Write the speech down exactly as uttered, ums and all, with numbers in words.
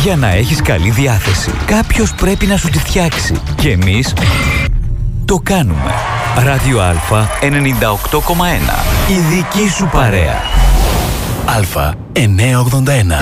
Για να έχεις καλή διάθεση, κάποιος πρέπει να σου τη φτιάξει. Και εμείς το κάνουμε. Ράδιο Α ενενήντα οκτώ κόμμα ένα. Η δική σου παρέα. Α εννιακόσια ογδόντα ένα.